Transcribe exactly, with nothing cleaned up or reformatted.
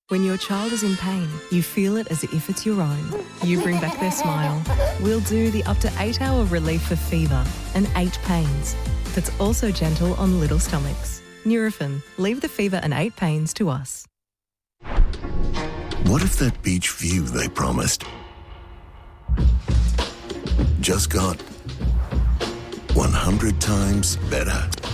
When your child is in pain, you feel it as if it's your own. You bring back their smile. We'll do the up to eight hour relief for fever and eight pains. That's also gentle on little stomachs. Nurofen. Leave the fever and eight pains to us. What if that beach view they promised just got one hundred times better?